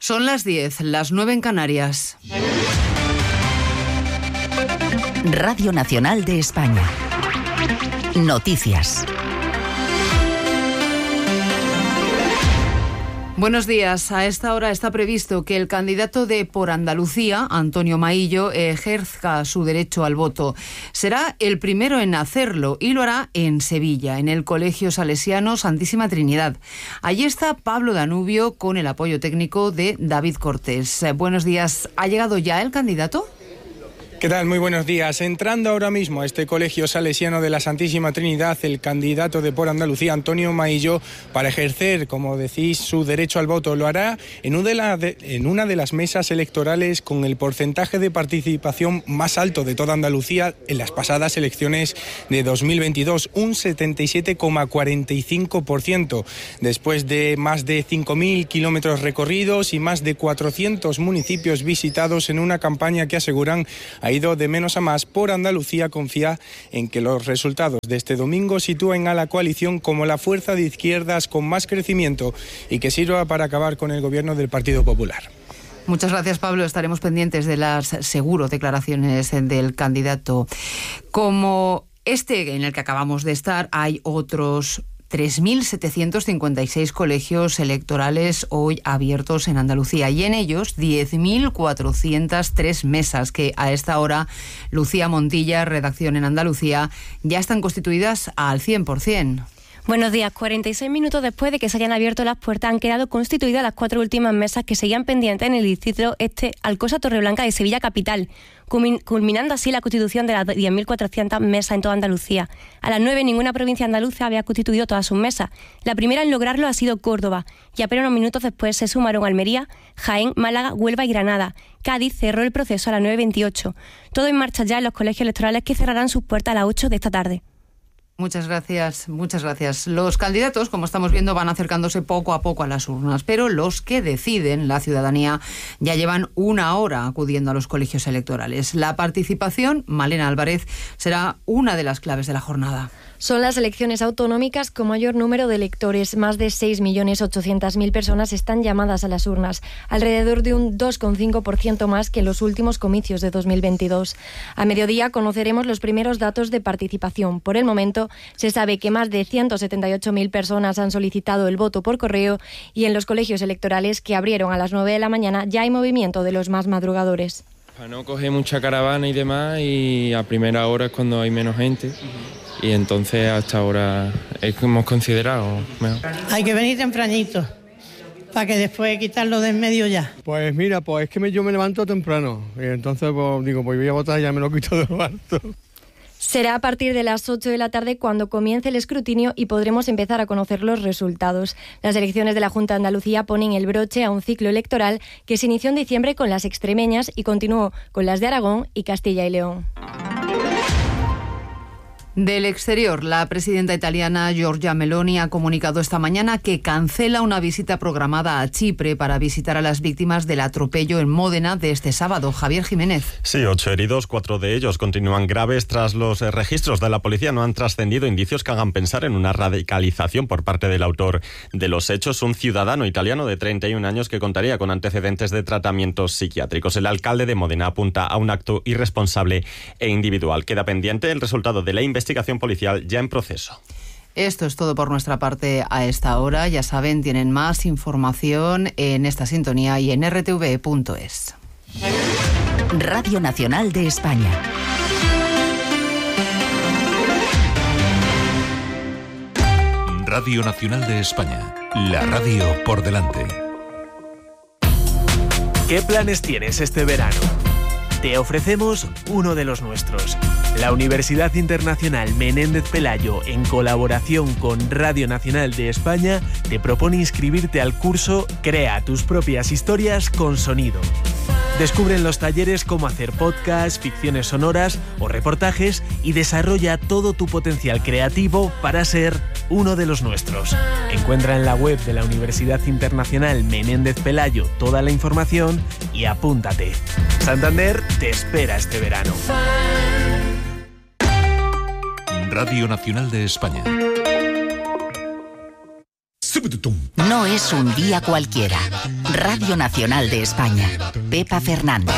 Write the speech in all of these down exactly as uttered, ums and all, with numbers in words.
Son las diez, las nueve en Canarias. Radio Nacional de España. Noticias. Buenos días. A esta hora está previsto que el candidato de Por Andalucía, Antonio Maillo, ejerza su derecho al voto. Será el primero en hacerlo y lo hará en Sevilla, en el Colegio Salesiano Santísima Trinidad. Allí está Pablo Danubio con el apoyo técnico de David Cortés. Buenos días. ¿Ha llegado ya el candidato? ¿Qué tal? Muy buenos días. Entrando ahora mismo a este Colegio Salesiano de la Santísima Trinidad, el candidato de Por Andalucía, Antonio Maillo, para ejercer, como decís, su derecho al voto. Lo hará en una de, la de, en una de las mesas electorales con el porcentaje de participación más alto de toda Andalucía en las pasadas elecciones de dos mil veintidós, un setenta y siete coma cuarenta y cinco por ciento, después de más de cinco mil kilómetros recorridos y más de cuatrocientos municipios visitados en una campaña que aseguran ha ido de menos a más. Por Andalucía confía en que los resultados de este domingo sitúen a la coalición como la fuerza de izquierdas con más crecimiento y que sirva para acabar con el gobierno del Partido Popular. Muchas gracias, Pablo. Estaremos pendientes de las, seguro, declaraciones del candidato. Como este en el que acabamos de estar, hay otros tres mil setecientos cincuenta y seis colegios electorales hoy abiertos en Andalucía y en ellos diez mil cuatrocientas tres mesas que a esta hora, Lucía Montilla, redacción en Andalucía, ya están constituidas al cien por ciento. Buenos días. cuarenta y seis minutos después de que se hayan abierto las puertas, han quedado constituidas las cuatro últimas mesas que seguían pendientes en el distrito este Alcosa Torreblanca de Sevilla Capital, culminando así la constitución de las diez mil cuatrocientas mesas en toda Andalucía. A las nueve, ninguna provincia andaluza había constituido todas sus mesas. La primera en lograrlo ha sido Córdoba, y apenas unos minutos después se sumaron Almería, Jaén, Málaga, Huelva y Granada. Cádiz cerró el proceso a las nueve veintiocho. Todo en marcha ya en los colegios electorales que cerrarán sus puertas a las ocho de esta tarde. Muchas gracias, muchas gracias. Los candidatos, como estamos viendo, van acercándose poco a poco a las urnas, pero los que deciden, la ciudadanía, ya llevan una hora acudiendo a los colegios electorales. La participación, Malena Álvarez, será una de las claves de la jornada. Son las elecciones autonómicas con mayor número de electores. Más de seis millones ochocientas mil personas están llamadas a las urnas, alrededor de un dos coma cinco por ciento más que en los últimos comicios de dos mil veintidós. A mediodía conoceremos los primeros datos de participación. Por el momento, se sabe que más de ciento setenta y ocho mil personas han solicitado el voto por correo y en los colegios electorales que abrieron a las nueve de la mañana ya hay movimiento de los más madrugadores. Para no coger mucha caravana y demás, y a primera hora es cuando hay menos gente. Y entonces hasta ahora es que hemos considerado mejor. Hay que venir tempranito para que después quitarlo de en medio ya. Pues mira, pues es que me, yo me levanto temprano y entonces pues, digo, pues voy a votar y ya me lo quito de lo alto. Será a partir de las ocho de la tarde cuando comience el escrutinio y podremos empezar a conocer los resultados. Las elecciones de la Junta de Andalucía ponen el broche a un ciclo electoral que se inició en diciembre con las extremeñas y continuó con las de Aragón y Castilla y León. Del exterior, la presidenta italiana Giorgia Meloni ha comunicado esta mañana que cancela una visita programada a Chipre para visitar a las víctimas del atropello en Módena de este sábado. Javier Jiménez. Sí, ocho heridos, cuatro de ellos continúan graves. Tras los registros de la policía no han trascendido indicios que hagan pensar en una radicalización por parte del autor de los hechos, un ciudadano italiano de treinta y un años que contaría con antecedentes de tratamientos psiquiátricos. El alcalde de Módena apunta a un acto irresponsable e individual. Queda pendiente el resultado de la investigación investigación policial ya en proceso. Esto es todo por nuestra parte a esta hora. Ya saben, tienen más información en esta sintonía y en erre te ve punto es. Radio Nacional de España. Radio Nacional de España. La radio por delante. ¿Qué planes tienes este verano? Te ofrecemos uno de los nuestros. La Universidad Internacional Menéndez Pelayo, en colaboración con Radio Nacional de España, te propone inscribirte al curso Crea tus propias historias con sonido. Descubre en los talleres cómo hacer podcasts, ficciones sonoras o reportajes y desarrolla todo tu potencial creativo para ser uno de los nuestros. Encuentra en la web de la Universidad Internacional Menéndez Pelayo toda la información y apúntate. Santander te espera este verano. Radio Nacional de España. No es un día cualquiera. Radio Nacional de España. Pepa Fernández.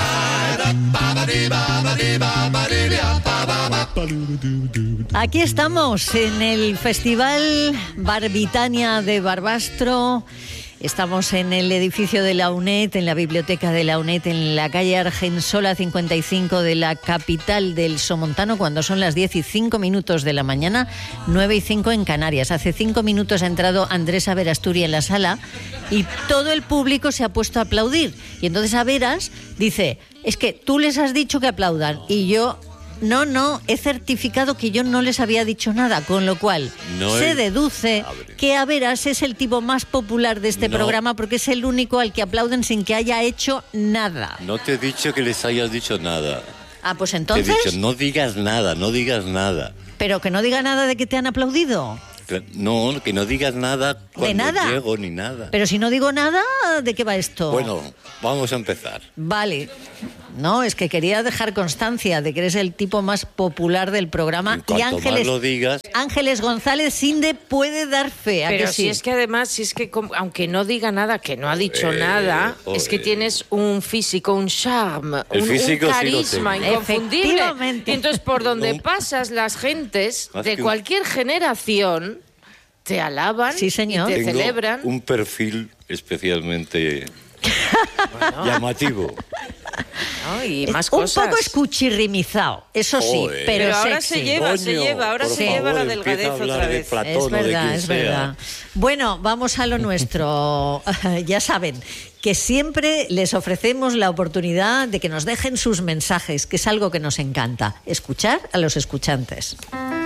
Aquí estamos en el Festival Barbitania de Barbastro. Estamos en el edificio de la UNED, en la biblioteca de la UNED, en la calle Argensola cincuenta y cinco de la capital del Somontano, cuando son las diez y cinco minutos de la mañana, nueve y cinco en Canarias. Hace cinco minutos ha entrado Andrés Averasturi en la sala y todo el público se ha puesto a aplaudir. Y entonces Averas dice, es que tú les has dicho que aplaudan y yo... No, no, he certificado que yo no les había dicho nada, con lo cual no se es... deduce que Averas es el tipo más popular de este no. programa porque es el único al que aplauden sin que haya hecho nada. No te he dicho que les hayas dicho nada. Ah, pues entonces... Te he dicho, no digas nada, no digas nada. Pero que no diga nada de que te han aplaudido. No, que no digas nada cuando ¿De nada? llego ni nada. Pero si no digo nada, ¿de qué va esto? Bueno, vamos a empezar. Vale. No, es que quería dejar constancia de que eres el tipo más popular del programa. Y, y Ángeles, más lo digas... Ángeles González Sinde puede dar fe. ¿A Pero que si sí? es que además, si es que aunque no diga nada, que no ha dicho eh, nada, joder. Es que tienes un físico, un charme, un, un carisma sí inconfundible. Y entonces por donde no. pasas, las gentes más de cualquier un... generación te alaban sí, señor. y te Tengo celebran. Un perfil especialmente bueno. llamativo. No, y más un cosas. poco escuchirrimizado, eso sí, Joder. pero, pero ahora sexy. se lleva, Coño, se lleva, ahora se favor, lleva la delgadez otra vez. Platón, es verdad, es sea. verdad. Bueno, vamos a lo nuestro. Ya saben que siempre les ofrecemos la oportunidad de que nos dejen sus mensajes, que es algo que nos encanta, escuchar a los escuchantes.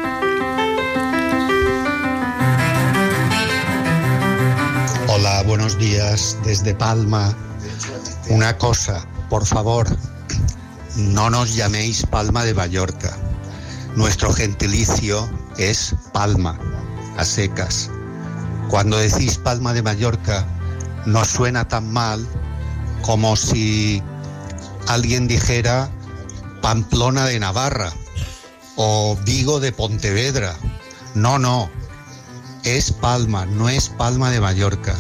Hola, buenos días desde Palma. Una cosa, por favor, no nos llaméis Palma de Mallorca. Nuestro gentilicio es Palma, a secas. Cuando decís Palma de Mallorca, no suena tan mal como si alguien dijera Pamplona de Navarra o Vigo de Pontevedra. No, no, es Palma, no es Palma de Mallorca.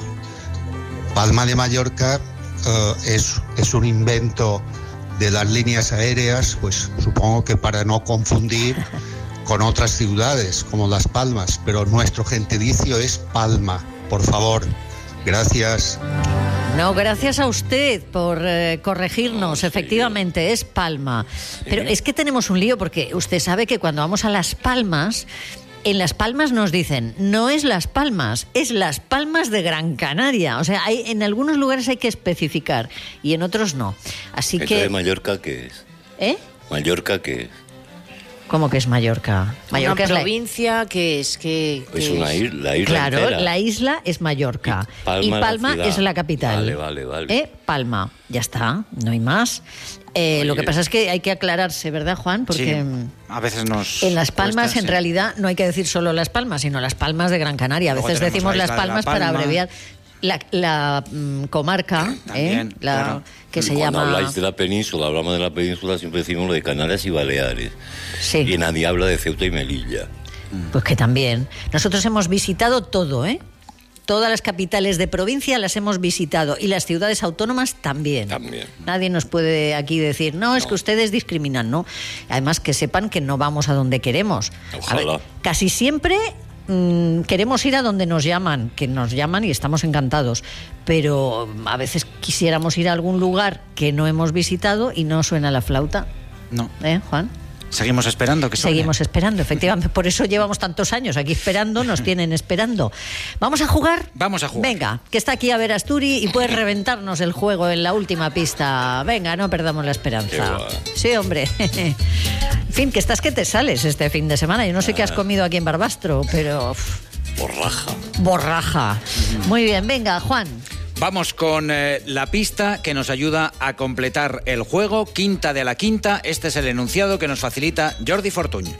Palma de Mallorca uh, es, es un invento de las líneas aéreas, pues supongo que para no confundir con otras ciudades como Las Palmas, pero nuestro gentilicio es Palma, por favor. Gracias. No, gracias a usted por eh, corregirnos. No, efectivamente, sí. Es Palma. Sí. Pero es que tenemos un lío porque usted sabe que cuando vamos a Las Palmas, en Las Palmas nos dicen, no es Las Palmas, es Las Palmas de Gran Canaria. O sea, hay, en algunos lugares hay que especificar y en otros no. Así ¿Esto que... de Mallorca qué es? ¿Eh? ¿Mallorca qué es? ¿Cómo que es Mallorca? Mallorca una es provincia la... que es que, que es una isla, la isla claro, entera. La isla es Mallorca y Palma, y Palma la es la capital. Vale, vale, vale. ¿Eh? Palma, ya está, no hay más. Eh, lo que pasa es que hay que aclararse, ¿verdad, Juan? Porque sí, a veces nos en Las Palmas cuesta, en sí. realidad no hay que decir solo Las Palmas, sino Las Palmas de Gran Canaria. A veces decimos la Las Palmas la Palma. para abreviar. La, la mm, comarca, También, ¿eh? la, claro. que se Cuando llama... habláis de la península, hablamos de la península, siempre decimos lo de Canarias y Baleares. Sí. Y nadie habla de Ceuta y Melilla. Pues que también. Nosotros hemos visitado todo, ¿eh? Todas las capitales de provincia las hemos visitado y las ciudades autónomas también. También. Nadie nos puede aquí decir, no, es no. que ustedes discriminan, ¿no? Además, que sepan que no vamos a donde queremos. Ojalá. A ver, casi siempre mmm, queremos ir a donde nos llaman, que nos llaman y estamos encantados. Pero a veces quisiéramos ir a algún lugar que no hemos visitado y no suena la flauta. No. ¿Eh, Juan? Seguimos esperando que suene. Seguimos esperando, efectivamente. Por eso llevamos tantos años aquí esperando, nos tienen esperando. ¿Vamos a jugar? Vamos a jugar. Venga, que está aquí Averasturi y puede reventarnos el juego en la última pista. Venga, no perdamos la esperanza. Sí, hombre. En fin, que estás que te sales este fin de semana. Yo no sé qué has comido aquí en Barbastro, pero... Borraja. Borraja. Muy bien, venga, Juan. Vamos con eh, la pista que nos ayuda a completar el juego. Quinta de la quinta. Este es el enunciado que nos facilita Jordi Fortuny.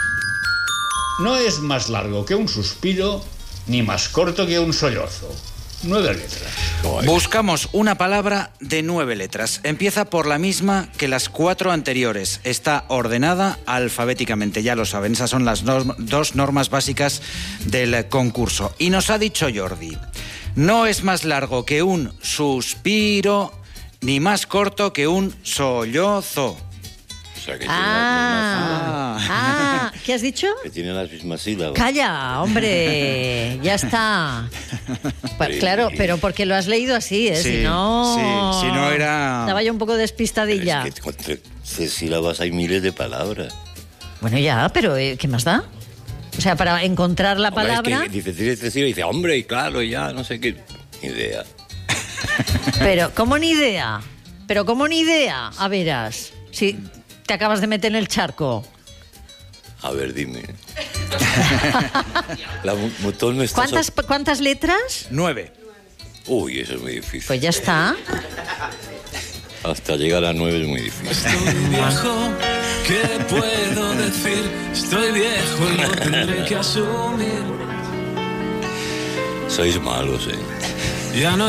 No es más largo que un suspiro, ni más corto que un sollozo. Nueve letras. Buscamos una palabra de nueve letras. Empieza por la misma que las cuatro anteriores. Está ordenada alfabéticamente, ya lo saben. Esas son las norm- dos normas básicas del concurso. Y nos ha dicho Jordi, no es más largo que un suspiro, ni más corto que un sollozo. O sea, que Ah, tiene ah, ¿qué has dicho? que tiene las mismas sílabas. Calla, hombre, ya está. Pues, claro, pero porque lo has leído así, ¿eh? Sí, si no... sí, si no era... Estaba yo un poco despistadilla. Es que con tre- tres sílabas hay miles de palabras. Bueno, ya, pero eh, ¿qué más da? O sea, para encontrar la Hombre, palabra... es que dice tres, tres sílabas y dice, hombre, y claro, ya, no sé qué. Ni idea. Pero, ¿cómo ni idea? Pero, ¿cómo ni idea? A verás, si te acabas de meter en el charco. A ver, dime. La mu- mutón no está... ¿Cuántas, so- ¿Cuántas letras? Nueve. Uy, eso es muy difícil. Pues ya está. Hasta llegar a nueve es muy difícil. Estoy viejo, ¿qué puedo decir? Estoy viejo y lo tendré que asumir. Sois malos, ¿eh? Ya no